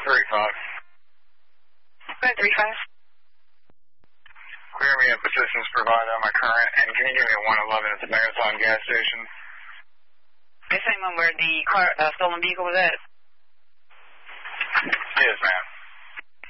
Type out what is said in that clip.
3-5. Go ahead, 3-5. Clear me up assistance provided on my current, and can you give me a 111 at the Marathon gas station? The same one where the car, stolen vehicle was at? Yes, ma'am.